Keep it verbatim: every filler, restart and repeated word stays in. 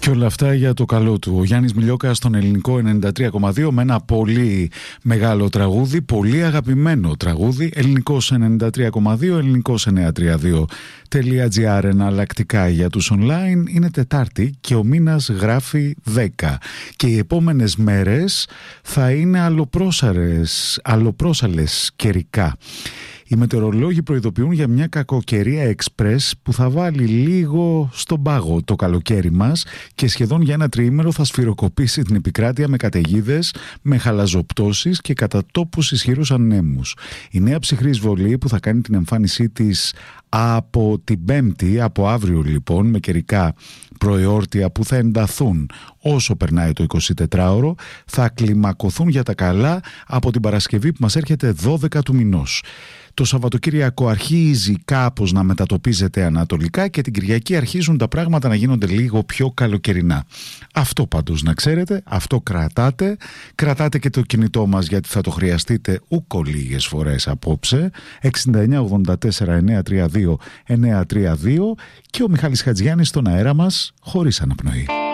Και όλα αυτά για το καλό του. Ο Γιάννης Μιλιόκας στον Ελληνικό ενενήντα τρία κόμμα δύο με ένα πολύ μεγάλο τραγούδι, πολύ αγαπημένο τραγούδι. Ελληνικός ενενήντα τρία κόμμα δύο, ελληνικός εννιακόσια τριάντα δύο τελεία τζι άρ, εναλλακτικά για τους online. Είναι Τετάρτη και ο μήνας γράφει δέκα. Και οι επόμενες μέρες θα είναι αλλοπρόσαλες, αλλοπρόσαλες καιρικά. Οι μετεωρολόγοι προειδοποιούν για μια κακοκαιρία εξπρές που θα βάλει λίγο στον πάγο το καλοκαίρι μας και σχεδόν για ένα τριήμερο θα σφυροκοπήσει την επικράτεια με καταιγίδες, με χαλαζοπτώσεις και κατά τόπους ισχυρούς ανέμους. Η νέα ψυχρή εισβολή που θα κάνει την εμφάνισή της από την Πέμπτη, από αύριο λοιπόν, με καιρικά προεόρτια που θα ενταθούν όσο περνάει το εικοσιτετράωρο, θα κλιμακωθούν για τα καλά από την Παρασκευή που μας έρχεται δώδεκα του μηνός. Το Σαββατοκύριακο αρχίζει κάπως να μετατοπίζεται ανατολικά και την Κυριακή αρχίζουν τα πράγματα να γίνονται λίγο πιο καλοκαιρινά. Αυτό πάντως να ξέρετε, αυτό κρατάτε. Κρατάτε και το κινητό μας γιατί θα το χρειαστείτε ούκο λίγες φορές απόψε. εξήντα εννιά ογδόντα τέσσερα εννιακόσια τριάντα δύο εννιακόσια τριάντα δύο και ο Μιχάλης Χατζιάννης στον αέρα μας χωρίς αναπνοή.